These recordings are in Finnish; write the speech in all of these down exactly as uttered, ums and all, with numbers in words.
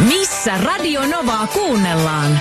Missä Radio Novaa kuunnellaan?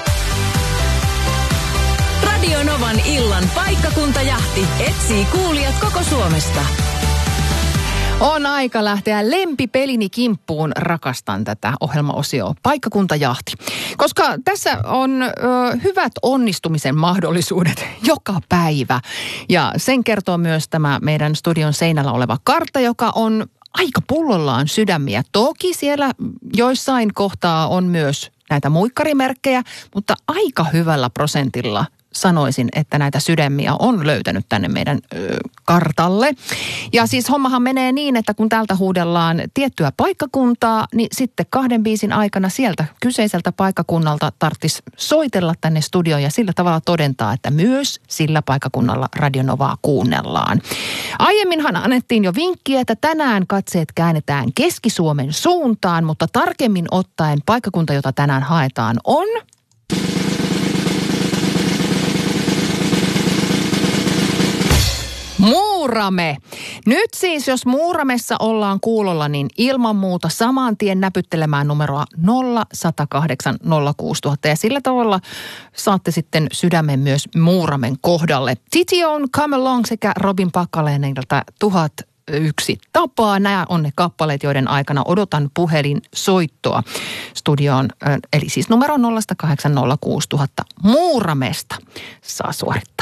Radio Novan illan paikkakuntajahti etsii kuulijat koko Suomesta. On aika lähteä lempipelini kimppuun. Rakastan tätä ohjelmaosioa. Paikkakuntajahti. Koska tässä on ö, hyvät onnistumisen mahdollisuudet joka päivä. Ja sen kertoo myös tämä meidän studion seinällä oleva kartta, joka on aika pullollaan sydämiä. Toki siellä joissain kohtaa on myös näitä muikkarimerkkejä, mutta aika hyvällä prosentilla sanoisin, että näitä sydämiä on löytänyt tänne meidän ö, kartalle. Ja siis hommahan menee niin, että kun täältä huudellaan tiettyä paikkakuntaa, niin sitten kahden biisin aikana sieltä kyseiseltä paikkakunnalta tarvitsisi soitella tänne studioon ja sillä tavalla todentaa, että myös sillä paikkakunnalla Radio Novaa kuunnellaan. Aiemminhan annettiin jo vinkkiä, että tänään katseet käännetään Keski-Suomen suuntaan, mutta tarkemmin ottaen paikkakunta, jota tänään haetaan, on Muurame. Nyt siis, jos Muuramessa ollaan kuulolla, niin ilman muuta saman tien näpyttelemään numeroa nolla yksi nolla kahdeksan nolla kuusi nolla nolla nolla. Ja sillä tavalla saatte sitten sydämen myös Muuramen kohdalle. City on Come Along sekä Robin Packalenilta tuhat yksi tapaa. Nämä on ne kappaleet, joiden aikana odotan puhelin soittoa studioon. Eli siis numero nolla yksi nolla kahdeksan nolla kuusi nolla nolla nolla Muuramesta saa suorittaa.